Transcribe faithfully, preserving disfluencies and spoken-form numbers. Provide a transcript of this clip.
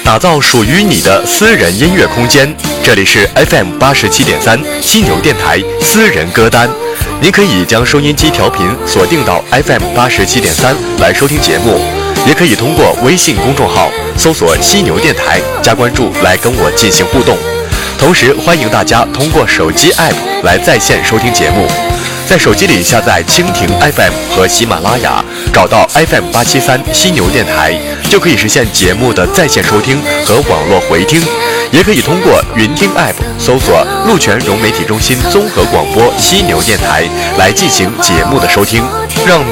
打造属于你的私人音乐空间。这里是 F M 八十七点三犀牛电台私人歌单，您可以将收音机调频锁定到 F M 八十七点三来收听节目，也可以通过微信公众号搜索犀牛电台加关注来跟我进行互动。同时欢迎大家通过手机 App 来在线收听节目，在手机里下载蜻蜓 F M 和喜马拉雅，找到 F M 八七三犀牛电台，就可以实现节目的在线收听和网络回听。也可以通过云听 App 搜索鹿泉融媒体中心综合广播犀牛电台来进行节目的收听，让